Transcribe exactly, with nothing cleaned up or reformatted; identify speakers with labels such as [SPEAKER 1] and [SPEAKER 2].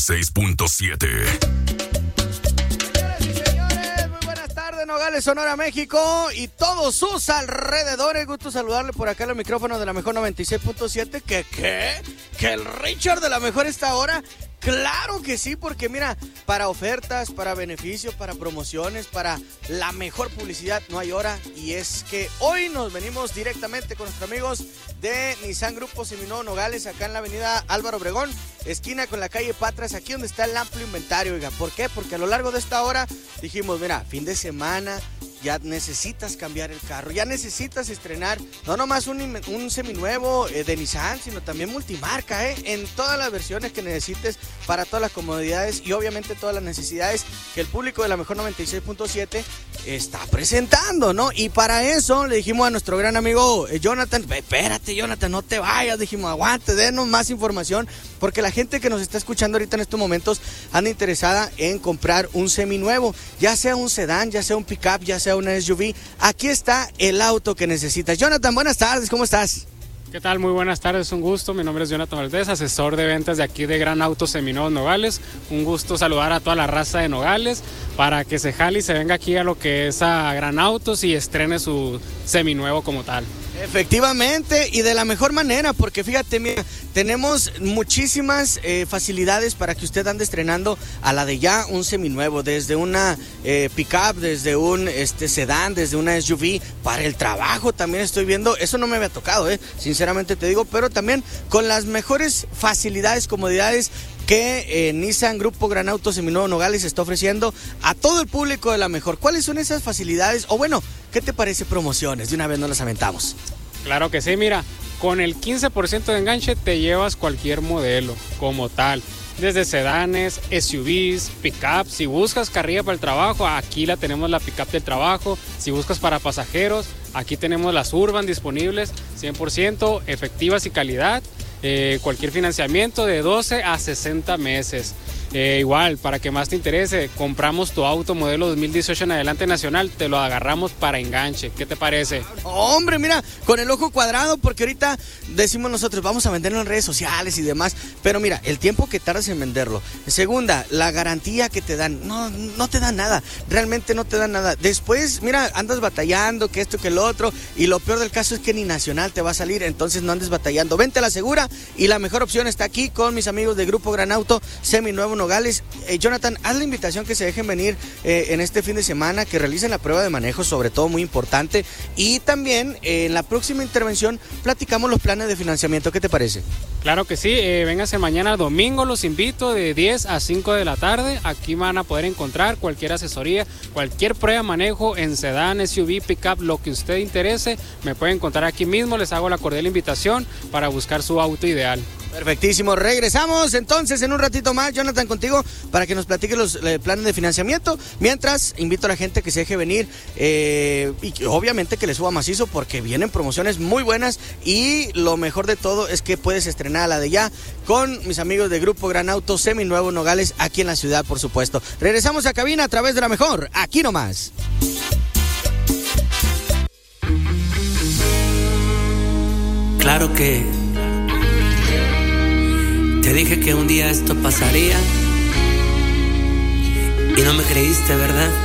[SPEAKER 1] seis punto siete.
[SPEAKER 2] Nogales, Sonora, México y todos sus alrededores. Gusto saludarle por acá en los micrófonos de la mejor noventa y seis punto siete. ¿Qué, qué? ¿Que el Richard de la mejor está ahora? Claro que sí, porque mira, para ofertas, para beneficios, para promociones, para la mejor publicidad no hay hora. Y es que hoy nos venimos directamente con nuestros amigos de Nissan Grupo Seminuevo Nogales, acá en la avenida Álvaro Obregón, esquina con la calle Patras, aquí donde está el amplio inventario. Oiga, ¿por qué? Porque a lo largo de esta hora dijimos, mira, fin de semana, ya necesitas cambiar el carro, ya necesitas estrenar, no nomás un, un seminuevo eh, de Nissan, sino también multimarca, eh, en todas las versiones que necesites, para todas las comodidades y obviamente todas las necesidades que el público de la mejor noventa y seis punto siete está presentando, ¿no? Y para eso le dijimos a nuestro gran amigo eh, Jonathan, espérate Jonathan, no te vayas, dijimos, aguante, denos más información, porque la gente que nos está escuchando ahorita en estos momentos anda interesada en comprar un seminuevo, ya sea un sedán, ya sea un pickup, ya sea una S U V. Aquí está el auto que necesitas. Jonathan, buenas tardes, ¿cómo estás?
[SPEAKER 3] ¿Qué tal? Muy buenas tardes, un gusto. Mi nombre es Jonathan Valdés, asesor de ventas de aquí de Gran Auto Seminuevos Nogales. Un gusto saludar a toda la raza de Nogales para que se jale y se venga aquí a lo que es a Gran Autos y estrene su seminuevo como tal.
[SPEAKER 2] Efectivamente, y de la mejor manera, porque fíjate, mira, tenemos muchísimas eh, facilidades para que usted ande estrenando a la de ya un seminuevo, desde una eh, pickup, desde un este, sedán, desde una S U V, para el trabajo también estoy viendo, eso no me había tocado, eh, sinceramente te digo, pero también con las mejores facilidades, comodidades que eh, Nissan Grupo Gran Auto Seminuevo Nogales está ofreciendo a todo el público de la mejor. ¿Cuáles son esas facilidades? O bueno, ¿qué te parece promociones? De una vez nos las aventamos.
[SPEAKER 3] Claro que sí, mira, con el quince por ciento de enganche te llevas cualquier modelo como tal. Desde sedanes, S U Vs, pickups. Si buscas carrilla para el trabajo, aquí la tenemos la pickup del trabajo. Si buscas para pasajeros, aquí tenemos las Urban disponibles, cien por ciento efectivas y calidad. Eh, cualquier financiamiento de doce a sesenta meses. Eh, igual, para que más te interese, compramos tu auto modelo dos mil dieciocho en adelante nacional, te lo agarramos para enganche. ¿Qué te parece?
[SPEAKER 2] Hombre, mira, con el ojo cuadrado, porque ahorita decimos nosotros, vamos a venderlo en redes sociales y demás, pero mira, el tiempo que tardas en venderlo. Segunda, la garantía que te dan, no, no te dan nada, realmente no te dan nada. Después, mira, andas batallando, que esto, que el otro, y lo peor del caso es que ni nacional te va a salir, entonces no andes batallando. Vente a la segura, y la mejor opción está aquí con mis amigos de Grupo Gran Auto Seminuevo Nogales. Eh, Jonathan, haz la invitación que se dejen venir eh, en este fin de semana, que realicen la prueba de manejo, sobre todo muy importante, y también eh, en la próxima intervención platicamos los planes de financiamiento. ¿Qué te parece?
[SPEAKER 3] Claro que sí, eh, véngase mañana domingo, los invito de diez a cinco de la tarde, aquí van a poder encontrar cualquier asesoría, cualquier prueba de manejo en sedán, S U V, pickup, lo que usted interese, me pueden encontrar aquí mismo, les hago la cordial invitación para buscar su auto ideal.
[SPEAKER 2] Perfectísimo, regresamos entonces en un ratito más, Jonathan, contigo, para que nos platique los eh, planes de financiamiento. Mientras, invito a la gente que se deje venir eh, y que, obviamente que le suba macizo, porque vienen promociones muy buenas y lo mejor de todo es que puedes estrenar a la de ya con mis amigos de Grupo Gran Auto Seminuevo Nogales, aquí en la ciudad, por supuesto. Regresamos a cabina a través de la mejor, aquí nomás.
[SPEAKER 4] Claro que te dije que un día esto pasaría y no me creíste, ¿verdad?